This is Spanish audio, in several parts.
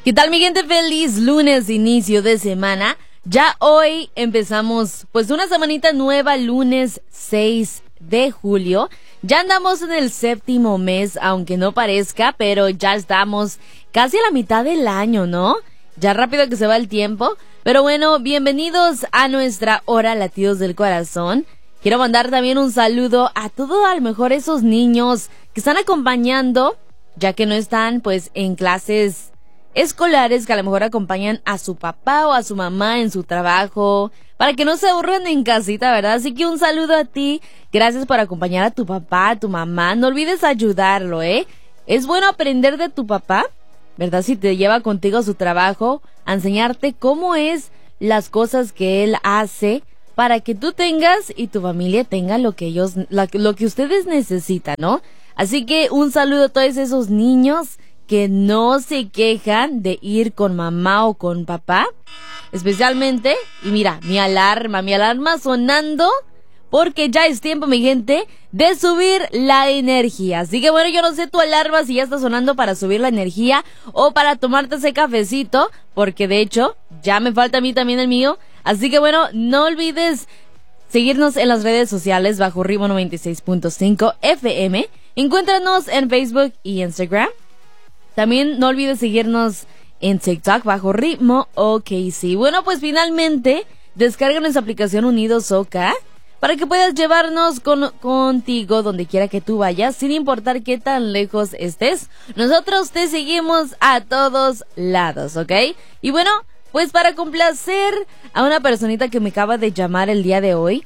¿Qué tal, mi gente? Feliz lunes, inicio de semana. Ya hoy empezamos pues una semanita nueva, lunes 6 de julio. Ya andamos en el séptimo mes, aunque no parezca, pero ya estamos casi a la mitad del año, ¿no? Ya rápido que se va el tiempo. Pero bueno, bienvenidos a nuestra hora Latidos del Corazón. Quiero mandar también un saludo a todos, a lo mejor esos niños que están acompañando, ya que no están pues en clases escolares, que a lo mejor acompañan a su papá o a su mamá en su trabajo, para que no se aburran en casita, ¿verdad? Así que un saludo a ti, gracias por acompañar a tu papá, a tu mamá, no olvides ayudarlo, ¿eh? Es bueno aprender de tu papá, ¿verdad? Si te lleva contigo a su trabajo, a enseñarte cómo es las cosas que él hace, para que tú tengas y tu familia tenga lo que ustedes necesitan, ¿no? Así que un saludo a todos esos niños que no se quejan de ir con mamá o con papá, especialmente, y mira, mi alarma sonando, porque ya es tiempo, mi gente, de subir la energía. Así que bueno, yo no sé tu alarma si ya está sonando para subir la energía o para tomarte ese cafecito, porque de hecho, ya me falta a mí también el mío. Así que bueno, no olvides seguirnos en las redes sociales bajo Ritmo 96.5 FM. Encuéntranos en Facebook y Instagram. También no olvides seguirnos en TikTok bajo Ritmo OKC. Bueno, pues finalmente descarga nuestra aplicación Unidos Oka para que puedas llevarnos contigo donde quiera que tú vayas, sin importar qué tan lejos estés. Nosotros te seguimos a todos lados, ¿ok? Y bueno, pues para complacer a una personita que me acaba de llamar el día de hoy,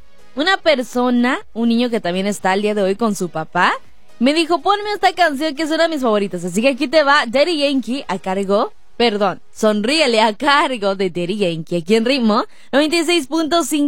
un niño que también está el día de hoy con su papá, me dijo, ponme esta canción que es una de mis favoritas. Así que aquí te va Daddy Yankee Sonríele a cargo de Daddy Yankee, aquí en Ritmo 96.5.